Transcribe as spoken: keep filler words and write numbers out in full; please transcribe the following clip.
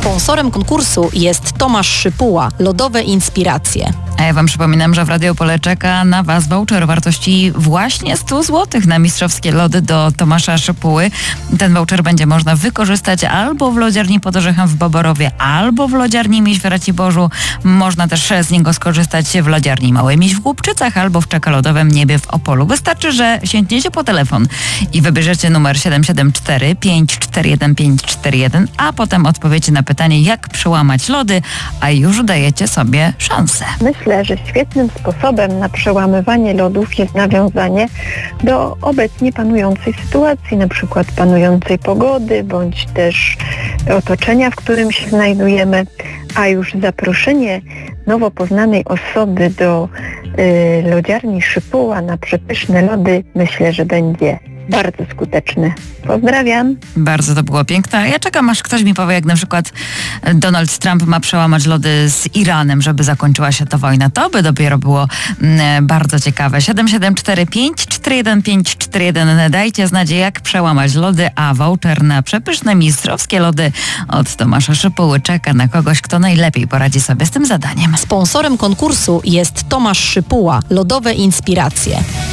Sponsorem konkursu jest Tomasz Szypuła, Lodowe Inspiracje. A ja wam przypominam, że w Radiopole czeka na was voucher o wartości właśnie sto złotych na mistrzowskie lody do Tomasza Szypuły. Ten voucher będzie można wykorzystać albo w lodziarni Pod Orzechem w Boborowie, albo w lodziarni Miś w Raciborzu. Można też z niego skorzystać w lodziarni Mały Miś w Głubczycach albo w czekoladowym Niebie w Opolu. Wystarczy, że sięgniecie po telefon i wybierzecie numer siedem siedem cztery pięć cztery jeden pięć cztery jeden, a potem odpowiecie na pytanie, jak przełamać lody, a już dajecie sobie szansę. Myślę, że świetnym sposobem na przełamywanie lodów jest nawiązanie do obecnie panującej sytuacji, na przykład panującej pogody, bądź też otoczenia, w którym się znajdujemy, a już zaproszenie nowo poznanej osoby do y, lodziarni Szypuła na przepyszne lody, myślę, że będzie bardzo skuteczny. Pozdrawiam. Bardzo to było piękne. Ja czekam, aż ktoś mi powie, jak na przykład Donald Trump ma przełamać lody z Iranem, żeby zakończyła się ta wojna. To by dopiero było mm, bardzo ciekawe. siedem siedem cztery pięć cztery jeden pięć cztery jeden. Dajcie znać, jak przełamać lody, a voucher na przepyszne mistrzowskie lody od Tomasza Szypuły czeka na kogoś, kto najlepiej poradzi sobie z tym zadaniem. Sponsorem konkursu jest Tomasz Szypuła, Lodowe Inspiracje.